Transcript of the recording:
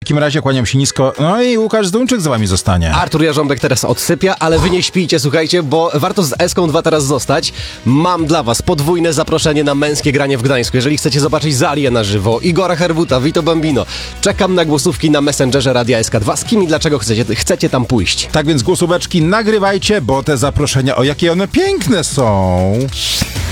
takim razie kłaniam się nisko. No i Łukasz Zduńczyk z wami zostanie. Artur Jarząbek teraz odsypia, ale wy nie śpijcie, słuchajcie, bo warto z Eską 2 teraz zostać. Mam dla was podwójne zaproszenie na męskie granie w Gdańsku. Jeżeli chcecie zobaczyć Zalię na żywo, Igora Herbuta, Vito Bambino, czekam na głosówki na Messengerze Radia SK2. Z kim i dlaczego chcecie tam pójść? Tak więc głosóweczki nagrywajcie, bo te zaproszenia, o jakie one piękne są.